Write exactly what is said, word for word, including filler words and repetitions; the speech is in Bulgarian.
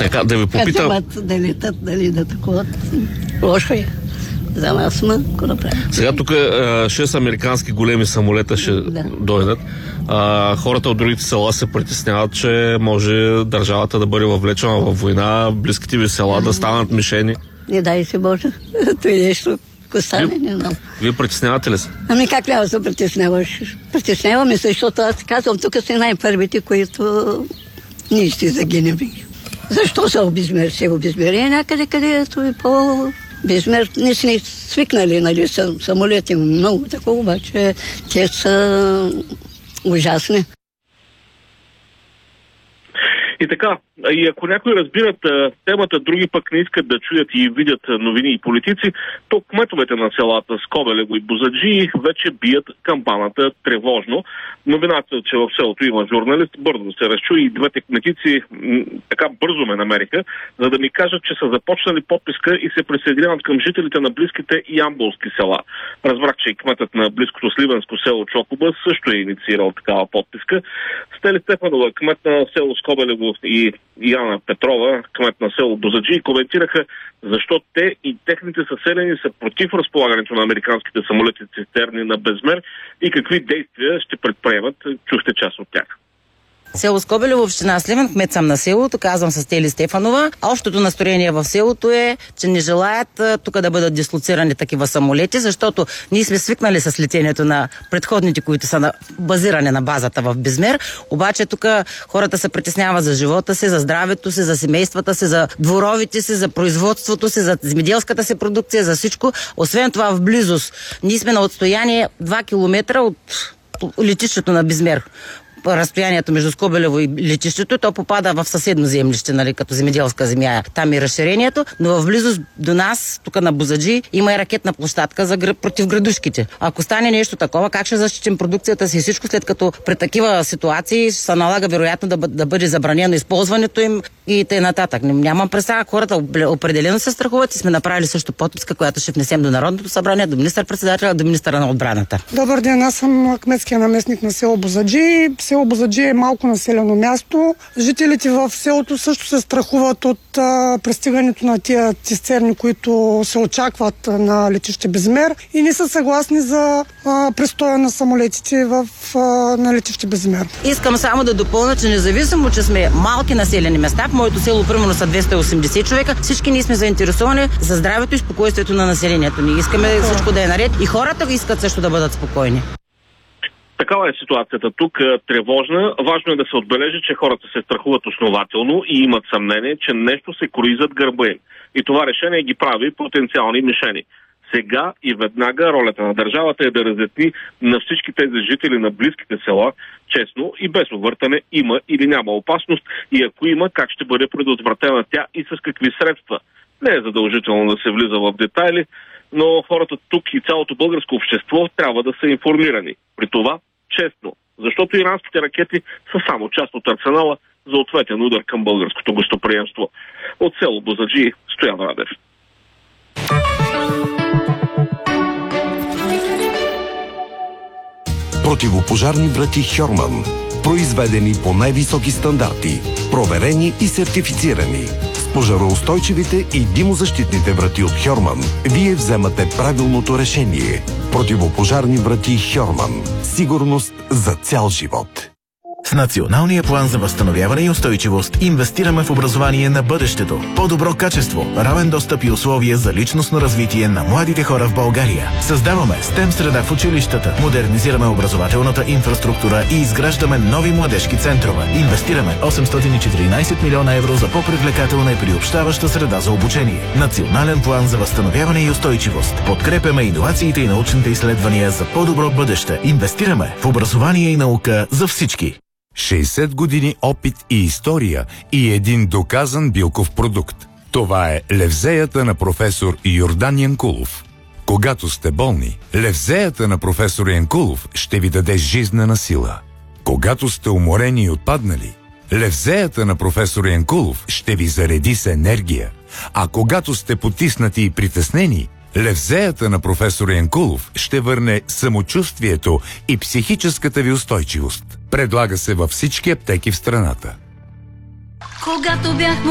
Така, да ви попитам... Казват да летат, дали да такова. Лошо е. За нас ма, ако направим. Сега тук шест американски големи самолета ще да. дойдат. А, хората от другите села се притесняват, че може държавата да бъде въвлечена във война, близките ви села а, да станат мишени. Не дай се Боже. Това е нещо, ако стане, не знам. Вие притеснявате ли се? Ами как трябва да се притесняваш? Притесняваме се, защото аз казвам, тук са най-първите, които ние ще загинем. Защо са обезмер? Се обезмери някъде, където е по... Безмер, не сме свикнали, нали, самолети много такова, обаче те са ужасни. И така, и ако някои разбират а, темата, други пък не искат да чуят и видят новини и политици, то кметовете на селата Скобелево и Бузаджии вече бият камбаната тревожно. Новината, че в селото има журналист, бързо се разчу и двете кметици м- така бързо ме намериха, за да ми кажат, че са започнали подписка и се присъединяват към жителите на близките ямболски села. Разбрах, че и кметът на близкото сливенско село Чокоба също е инициирал такава подписка. Стели Стефанова, кмет на село Скобелево, и Яна Петрова, кмет на село Бузаджии, коментираха защо те и техните съселени са против разполагането на американските самолети цистерни на Безмер и какви действия ще предприемат. Чухте част от тях. Село Скобелево, община Сливен, кмет съм на селото, казвам с Стели Стефанова. Общото настроение в селото е, че не желаят тук да бъдат дислоцирани такива самолети, защото ние сме свикнали с летението на предходните, които са на базиране на базата в Безмер. Обаче тук хората се притесняват за живота си, за здравето си, за семействата си, за дворовите си, за производството си, за земеделската си продукция, за всичко. Освен това в близост. Ние сме на отстояние два километра от летището на Безмер. Разстоянието между Скобелево и летището, то попада в съседно землище, нали, като земеделска земя. Там е разширението, но в близост до нас, тук на Бузаджии, има и ракетна площадка за гр... против градушките. Ако стане нещо такова, как ще защитим продукцията си и всичко, след като при такива ситуации се налага вероятно да, бъ... да бъде забранено използването им и т.н. Нямам представа, хората определено се страхуват и сме направили също подписка, която ще внесем до Народното събрание, до министър-председателя, до министъра на отбраната. Добър ден, аз съм кметския наместник на село Бузаджии. Село Бузаджии е малко населено място. Жителите в селото също се страхуват от а, пристигането на тия цистерни, които се очакват на летище Безмер и не са съгласни за а, престоя на самолетите в, а, на летище Безмер. Искам само да допълня, че независимо, че сме малки населени места, в моето село примерно са двеста и осемдесет човека, всички ние сме заинтересовани за здравето и спокойствието на населението. Ние искаме всичко да е наред и хората искат също да бъдат спокойни. Такава е ситуацията тук, тревожна. Важно е да се отбележи, че хората се страхуват основателно и имат съмнение, че нещо се крои зад гърба им. И това решение ги прави потенциални мишени. Сега и веднага ролята на държавата е да разясни на всички тези жители на близките села, честно и без увъртане, има или няма опасност и ако има, как ще бъде предотвратена тя и с какви средства. Не е задължително да се влиза в детайли, но хората тук и цялото българско общество трябва да са информирани. При това честно, защото иранските ракети са само част от арсенала за ответен удар към българското гостоприемство. От село Бузаджии, Стоян Радев. Противопожарни врати Хьорман. Произведени по най-високи стандарти. Проверени и сертифицирани. С пожароустойчивите и димозащитните врати от Хьорман вие вземате правилното решение. Противопожарни врати Хьорман. Сигурност за цял живот. С Националния план за възстановяване и устойчивост инвестираме в образование на бъдещето. По-добро качество, равен достъп и условия за личностно развитие на младите хора в България. Създаваме STEM среда в училищата, модернизираме образователната инфраструктура и изграждаме нови младежки центрове. Инвестираме осемстотин и четиринадесет милиона евро за по-привлекателна и приобщаваща среда за обучение. Национален план за възстановяване и устойчивост. Подкрепяме иновациите и научните изследвания за по-добро бъдеще. Инвестираме в образование и наука за всички. шейсет години опит и история и един доказан билков продукт. Това е левзеята на професор Йордан Янкулов. Когато сте болни, левзеята на професор Янкулов ще ви даде жизнена сила. Когато сте уморени и отпаднали, левзеята на професор Янкулов ще ви зареди с енергия. А когато сте потиснати и притеснени, левзеята на професор Янкулов ще върне самочувствието и психическата ви устойчивост. Предлага се във всички аптеки в страната. Когато бях